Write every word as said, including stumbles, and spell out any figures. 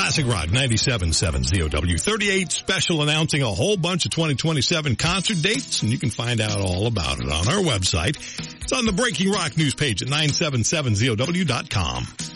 Classic Rock ninety-seven point seven Z O W thirty-eight special announcing a whole bunch of twenty twenty-seven concert dates, and you can find out all about it on our website. It's on the Breaking Rock news page at nine seven seven Z O W dot com.